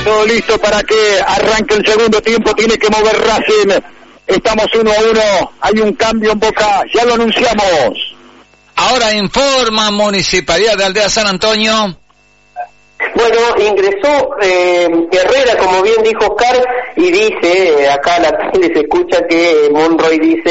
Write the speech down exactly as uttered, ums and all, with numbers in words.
Todo listo para que arranque el segundo tiempo, tiene que mover Racing. Estamos uno a uno, hay un cambio en Boca, ya lo anunciamos. Ahora informa Municipalidad de Aldea San Antonio. Bueno, ingresó eh, Herrera, como bien dijo Oscar, y dice, acá la tele se escucha que Monroy dice